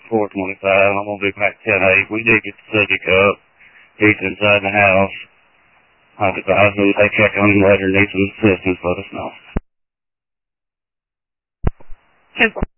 425. I'm going to be back 10-8. We did get the subject up. He's inside the house. I'd advise them they check on him later and need some assistance, let us know. 10-4.